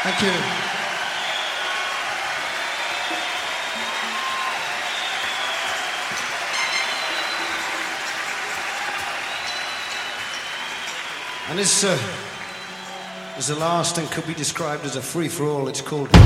Thank you. And this is the last and could be described as a free-for-all. It's called